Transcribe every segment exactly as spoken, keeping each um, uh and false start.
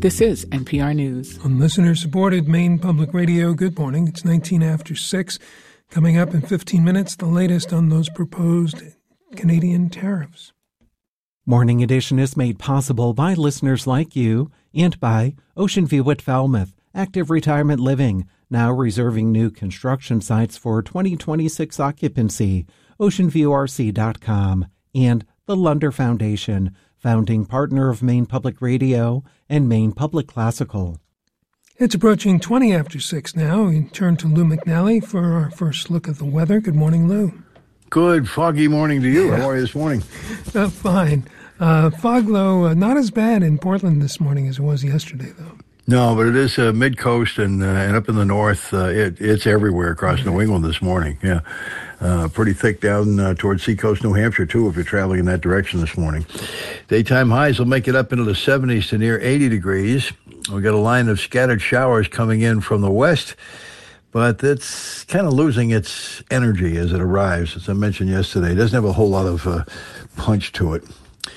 This is N P R News. On listener-supported Maine Public Radio, good morning. It's nineteen after six. Coming up in fifteen minutes, the latest on those proposed Canadian tariffs. Morning Edition is made possible by listeners like you and by Ocean View at Falmouth, Active Retirement Living, now reserving new construction sites for twenty twenty-six occupancy, ocean view r c dot com, and the Lunder Foundation, founding partner of Maine Public Radio and Maine Public Classical. It's approaching twenty after six now. We turn to Lou McNally for our first look at the weather. Good morning, Lou. Good foggy morning to you. How are you this morning? Uh, fine. Uh, fog, though, uh, not as bad in Portland this morning as it was yesterday, though. No, but it is uh, mid-coast and uh, and up in the north. Uh, it, it's everywhere across mm-hmm. New England this morning. Yeah, uh, pretty thick down uh, towards Seacoast, New Hampshire, too, if you're traveling in that direction this morning. Daytime highs will make it up into the seventies to near eighty degrees. We've got a line of scattered showers coming in from the west, but it's kind of losing its energy as it arrives. As I mentioned yesterday, it doesn't have a whole lot of uh, punch to it.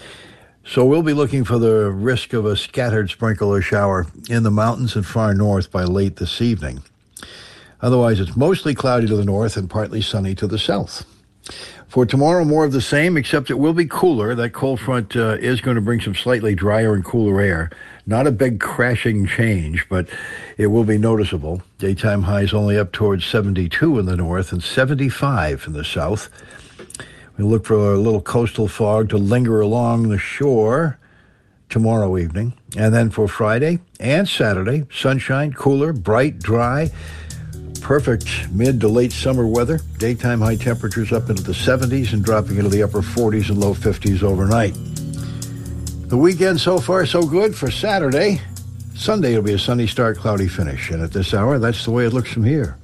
So we'll be looking for the risk of a scattered sprinkle or shower in the mountains and far north by late this evening. Otherwise, it's mostly cloudy to the north and partly sunny to the south. For tomorrow, more of the same, except it will be cooler. That cold front uh, is going to bring some slightly drier and cooler air. Not a big crashing change, but it will be noticeable. Daytime highs only up towards seventy-two in the north and seventy-five in the south. We look for a little coastal fog to linger along the shore tomorrow evening. And then for Friday and Saturday, sunshine, cooler, bright, dry, perfect mid to late summer weather. Daytime high temperatures up into the seventies and dropping into the upper forties and low fifties overnight. The weekend so far so good for Saturday. Sunday will be a sunny start, cloudy finish. And at this hour, that's the way it looks from here.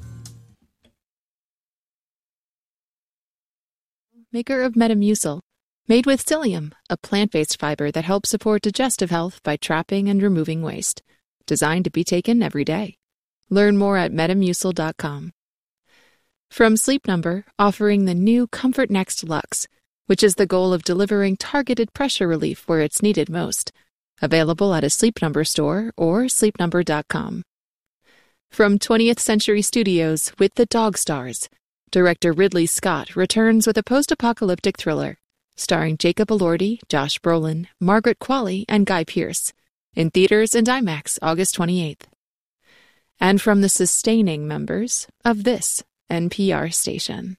Maker of Metamucil, made with psyllium, a plant-based fiber that helps support digestive health by trapping and removing waste. Designed to be taken every day. Learn more at metamucil dot com. From Sleep Number, offering the new Comfort Next Luxe, which is the goal of delivering targeted pressure relief where it's needed most. Available at a Sleep Number store or sleep number dot com. From twentieth Century Studios with The Dog Stars, director Ridley Scott returns with a post-apocalyptic thriller, starring Jacob Elordi, Josh Brolin, Margaret Qualley, and Guy Pearce, in theaters and IMAX August twenty-eighth. And from the sustaining members of this N P R station.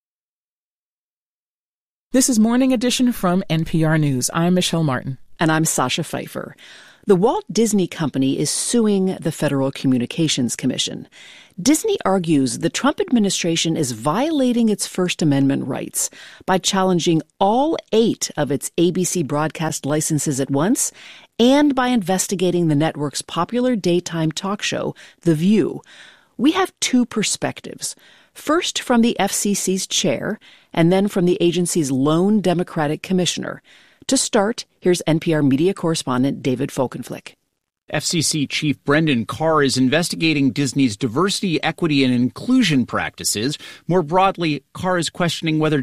This is Morning Edition from N P R News. I'm Michelle Martin. And I'm Sasha Pfeiffer. The Walt Disney Company is suing the Federal Communications Commission. Disney argues the Trump administration is violating its First Amendment rights by challenging all eight of its A B C broadcast licenses at once and by investigating the network's popular daytime talk show, The View. We have two perspectives. First from the F C C's chair, and then from the agency's lone Democratic commissioner. To start, here's N P R media correspondent David Folkenflik. F C C Chief Brendan Carr is investigating Disney's diversity, equity, and inclusion practices. More broadly, Carr is questioning whether